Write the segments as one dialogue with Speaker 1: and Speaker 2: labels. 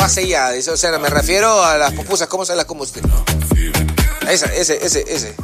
Speaker 1: hace ya. O sea, me refiero a las pupusas, ¿cómo se las come usted? Ese.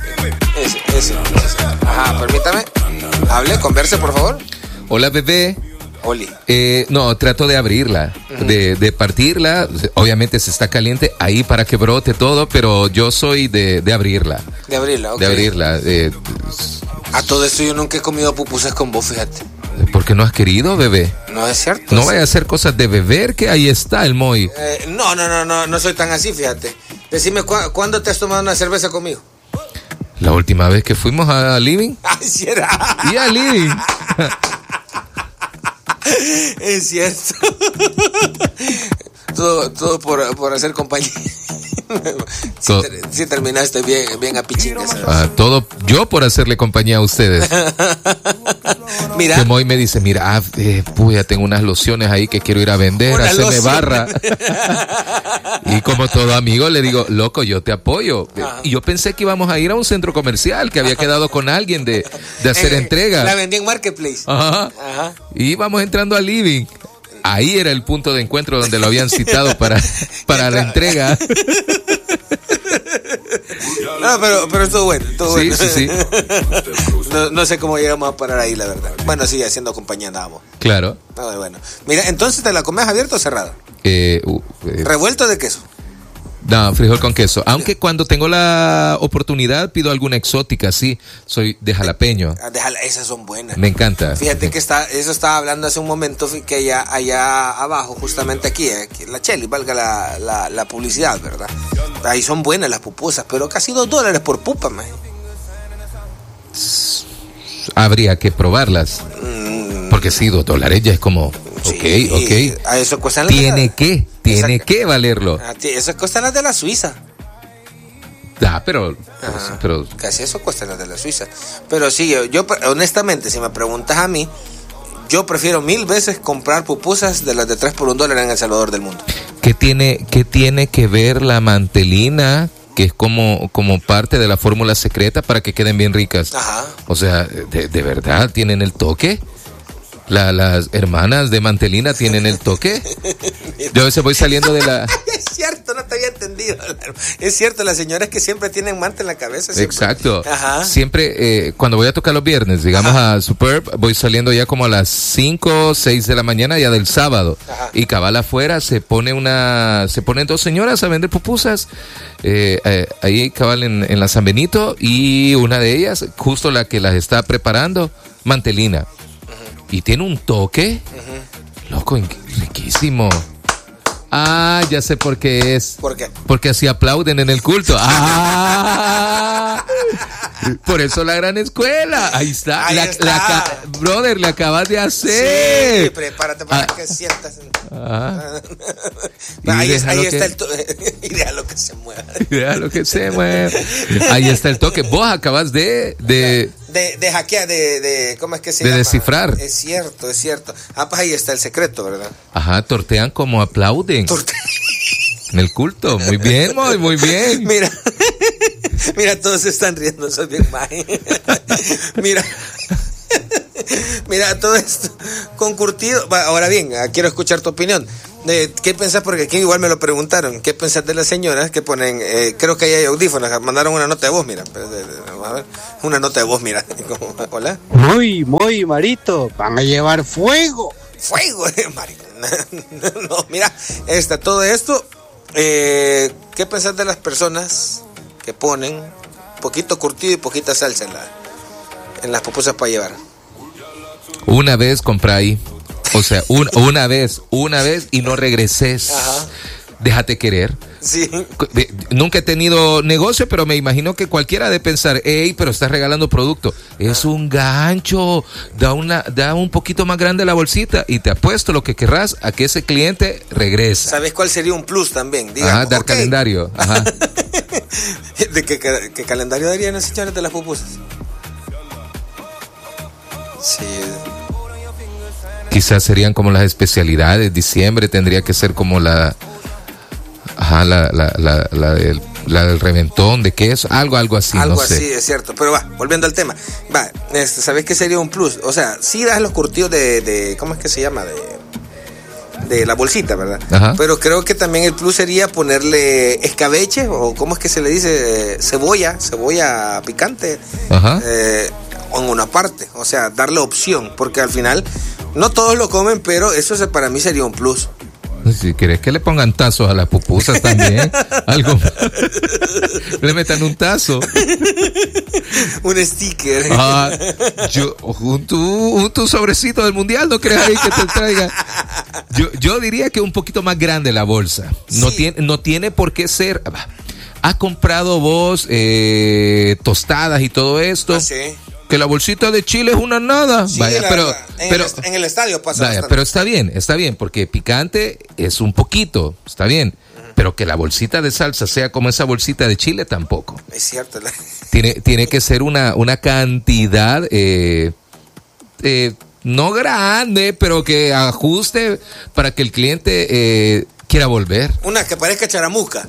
Speaker 1: Ajá, permítame. Hable, converse, por favor.
Speaker 2: Hola, bebé.
Speaker 1: Oli.
Speaker 2: No, trato de abrirla, de partirla. Obviamente se está caliente ahí para que brote todo, pero yo soy de abrirla.
Speaker 1: De abrirla, ok.
Speaker 2: De abrirla.
Speaker 1: A todo esto yo nunca he comido pupusas con vos, fíjate.
Speaker 2: ¿Por qué no has querido, bebé?
Speaker 1: No es cierto.
Speaker 2: No vaya a hacer cosas de beber, que ahí está el Moy.
Speaker 1: No soy tan así, fíjate. Decime, ¿cuándo te has tomado una cerveza conmigo?
Speaker 2: La última vez que fuimos a Living.
Speaker 1: Ay, sí era.
Speaker 2: Y a Living.
Speaker 1: Es cierto. todo por hacer compañía. Sí terminaste bien a pichingas.
Speaker 2: Todo yo por hacerle compañía a ustedes.
Speaker 1: Mira.
Speaker 2: Que Moy me dice, mira, ya tengo unas lociones ahí que quiero ir a vender, hacerme barra. Y como todo amigo le digo, loco, yo te apoyo. Y yo pensé que íbamos a ir a un centro comercial, que había quedado con alguien de hacer entrega.
Speaker 1: La vendí en Marketplace.
Speaker 2: Ajá. Y íbamos entrando al Living. Ahí era el punto de encuentro donde lo habían citado para la entrega.
Speaker 1: No, pero estuvo bueno.
Speaker 2: Sí.
Speaker 1: No sé cómo llegamos a parar ahí, la verdad. Bueno, sí, haciendo compañía andábamos.
Speaker 2: Claro.
Speaker 1: Bueno. Mira, entonces, ¿te la comes abierta o cerrada? ¿Revuelto de queso?
Speaker 2: No, frijol con queso. Aunque cuando tengo la oportunidad pido alguna exótica, sí. Soy de jalapeño.
Speaker 1: Esas son buenas.
Speaker 2: Me encanta.
Speaker 1: Fíjate que eso estaba hablando hace un momento, que allá abajo, justamente aquí la Cheli, valga la publicidad, ¿verdad? Ahí son buenas las pupusas, pero casi $2 por pupa, man.
Speaker 2: Habría que probarlas. Porque sí, $2 ya es como...
Speaker 1: Sí,
Speaker 2: ok.
Speaker 1: A eso cuestan
Speaker 2: Tiene que valerlo.
Speaker 1: Eso cuestan las de la Suiza.
Speaker 2: Pero
Speaker 1: casi eso cuesta las de la Suiza. Pero sí, yo honestamente, si me preguntas a mí, yo prefiero 1000 veces comprar pupusas de las de 3 por $1 en El Salvador del mundo.
Speaker 2: ¿Qué tiene que ver la mantelina, que es como parte de la fórmula secreta para que queden bien ricas?
Speaker 1: Ajá.
Speaker 2: O sea, ¿de verdad tienen el toque? Las hermanas de mantelina tienen el toque. Yo a veces voy saliendo de la...
Speaker 1: Es cierto, no te había entendido. Es cierto, las señoras que siempre tienen manta en la cabeza. Siempre.
Speaker 2: Exacto.
Speaker 1: Ajá.
Speaker 2: Siempre, cuando voy a tocar los viernes, digamos, a Superb, voy saliendo ya como a las 5, 6 de la mañana ya del sábado. Ajá. Y cabal afuera se ponen 2 señoras a vender pupusas. Ahí cabal en la San Benito, y una de ellas, justo la que las está preparando, mantelina. Y tiene un toque, loco, riquísimo. Ya sé por qué es.
Speaker 1: ¿Por qué?
Speaker 2: Porque así aplauden en el culto. Por eso la gran escuela. Ahí está. Brother, le acabas de hacer.
Speaker 1: Sí, prepárate para que sientas. Ahí está el toque. Y deja lo que se mueva.
Speaker 2: Ahí está el toque. Vos acabas de
Speaker 1: hackear, ¿cómo es que se
Speaker 2: llama?
Speaker 1: De
Speaker 2: descifrar.
Speaker 1: Es cierto. Pues ahí está el secreto, ¿verdad?
Speaker 2: Ajá, tortean como aplauden. En el culto. Muy bien, muy bien.
Speaker 1: Mira, todos se están riendo, sos bien maje. Mira todo esto con curtido. Ahora bien, quiero escuchar tu opinión. ¿Qué pensás? Porque aquí igual me lo preguntaron. ¿Qué pensás de las señoras que ponen, creo que ahí hay audífonos, mandaron una nota de voz, mira. A ver, una nota de voz, mira. Hola.
Speaker 3: Muy, Marito, van a llevar fuego.
Speaker 1: Fuego, Marito. No, mira, todo esto. ¿Qué pensás de las personas que ponen poquito curtido y poquita salsa en las pupusas para llevar?
Speaker 2: Una vez compré ahí. O sea, una vez y no regreses.
Speaker 1: Ajá.
Speaker 2: Déjate querer.
Speaker 1: Sí.
Speaker 2: Nunca he tenido negocio, pero me imagino que cualquiera ha de pensar, pero estás regalando producto. Es un gancho. Da un poquito más grande la bolsita y te apuesto lo que querrás a que ese cliente regrese.
Speaker 1: ¿Sabes cuál sería un plus también? Digamos,
Speaker 2: dar calendario. Ajá.
Speaker 1: ¿De qué calendario darían los señores de las pupusas? Sí.
Speaker 2: Quizás serían como las especialidades. Diciembre tendría que ser como la del reventón de queso, algo así,
Speaker 1: algo
Speaker 2: no
Speaker 1: así,
Speaker 2: sé.
Speaker 1: Es cierto. Pero volviendo al tema, ¿sabes qué sería un plus? O sea, sí das los curtidos de ¿cómo es que se llama? de la bolsita, ¿verdad?
Speaker 2: Ajá.
Speaker 1: Pero creo que también el plus sería ponerle escabeche, o ¿cómo es que se le dice? Cebolla picante.
Speaker 2: Ajá.
Speaker 1: En una parte, o sea, darle opción, porque al final no todos lo comen, pero eso para mí sería un plus.
Speaker 2: Si quieres que le pongan tazos a las pupusas también, algo, le metan un tazo,
Speaker 1: un sticker.
Speaker 2: Un sobrecito del mundial, ¿no crees ahí que te traiga? Yo diría que un poquito más grande la bolsa. Sí. No tiene por qué ser. ¿Has comprado vos tostadas y todo esto?
Speaker 1: Ah, sí.
Speaker 2: Que la bolsita de chile es una nada.
Speaker 1: Sí,
Speaker 2: vaya,
Speaker 1: en el estadio pasa.
Speaker 2: Vaya, pero está bien, porque picante es un poquito, está bien. Pero que la bolsita de salsa sea como esa bolsita de chile, tampoco.
Speaker 1: Es cierto.
Speaker 2: Tiene que ser una cantidad, no grande, pero que ajuste para que el cliente quiera volver.
Speaker 1: Una que parezca charamusca.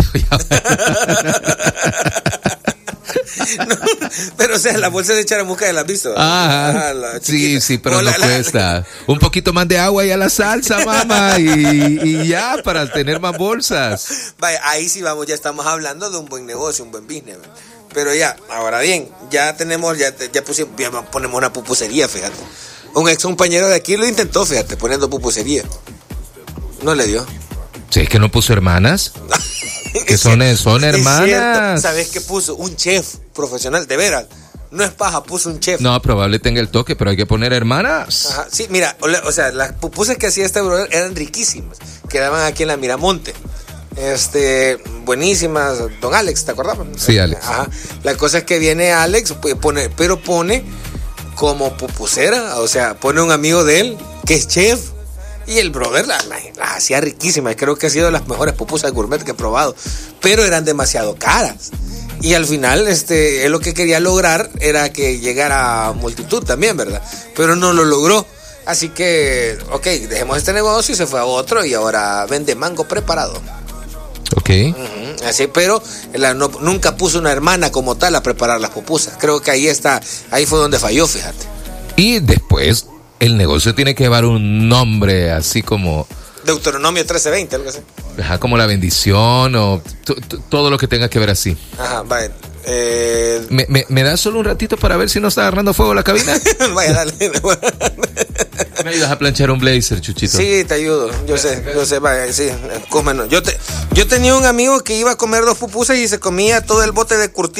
Speaker 1: No, pero o sea, la bolsa de charamusca ya la has visto.
Speaker 2: Sí, pero no cuesta. Un poquito más de agua y a la salsa, mamá, y ya, para tener más bolsas.
Speaker 1: Vaya, ahí sí vamos, ya estamos hablando de un buen negocio, un buen business. Pero ya, ahora bien, ya tenemos, ya ponemos una pupusería, fíjate. Un ex compañero de aquí lo intentó, fíjate, poniendo pupusería. No le dio.
Speaker 2: Sí, es que no puso hermanas. Que son hermanas.
Speaker 1: ¿Sabes qué puso? Un chef profesional, de veras. No es paja, puso un chef.
Speaker 2: No, probable tenga el toque, pero hay que poner hermanas.
Speaker 1: Ajá, sí, mira, o sea, las pupusas que hacía este brother eran riquísimas. Quedaban aquí en la Miramonte. Buenísimas. Don Alex, ¿te acordabas?
Speaker 2: Sí, Alex.
Speaker 1: Ajá. La cosa es que viene Alex, pone como pupusera, o sea, pone un amigo de él que es chef. Y el brother la hacía riquísima. Creo que ha sido de las mejores pupusas gourmet que he probado. Pero eran demasiado caras. Y al final, él lo que quería lograr era que llegara a multitud también, ¿verdad? Pero no lo logró. Así que, ok, dejemos este negocio y se fue a otro. Y ahora vende mango preparado.
Speaker 2: Ok.
Speaker 1: Uh-huh, así, pero nunca puso una hermana como tal a preparar las pupusas. Creo que ahí fue donde falló, fíjate.
Speaker 2: Y después el negocio tiene que llevar un nombre así como
Speaker 1: Deuteronomio 13:20, algo así.
Speaker 2: Ajá, como la bendición o todo lo que tenga que ver así.
Speaker 1: Ajá, vaya.
Speaker 2: ¿Me das solo un ratito para ver si no está agarrando fuego la cabina?
Speaker 1: Vaya, dale.
Speaker 2: ¿Me ayudas a planchar un blazer, Chuchito?
Speaker 1: Sí, te ayudo. Yo sé, vaya, sí, cómenos. Yo tenía un amigo que iba a comer 2 pupusas y se comía todo el bote de curtido.